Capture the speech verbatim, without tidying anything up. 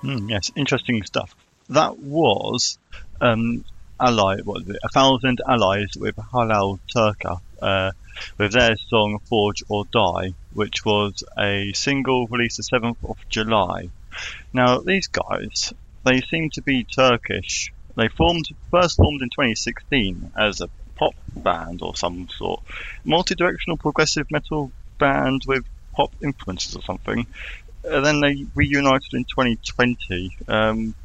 Mm, yes, interesting stuff. That was um, ally. What was it? A Thousand Allies with Halal Turka, uh, with their song "Forge or Die," which was a single released the seventh of July. Now, these guys, they seem to be Turkish. They formed first formed in twenty sixteen as a pop band or some sort, multi-directional progressive metal band with pop influences or something. Uh, then they reunited in twenty twenty. Um,